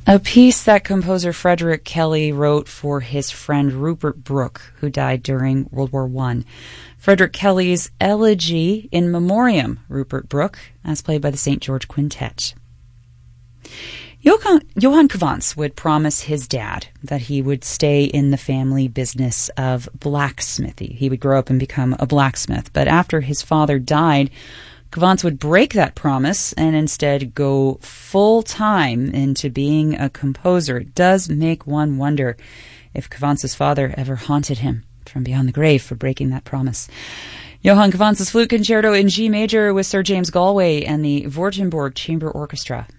A piece that composer Frederick Kelly wrote for his friend Rupert Brooke, who died during World War I. Frederick Kelly's Elegy in Memoriam, Rupert Brooke, as played by the St. George Quintet. Johann Cavants would promise his dad that he would stay in the family business of blacksmithy. He would grow up and become a blacksmith. But after his father died, Cavants would break that promise and instead go full-time into being a composer. It does make one wonder if Cavants' father ever haunted him from beyond the grave for breaking that promise. Johann Cavants' Flute Concerto in G major with Sir James Galway and the Württemberg Chamber Orchestra.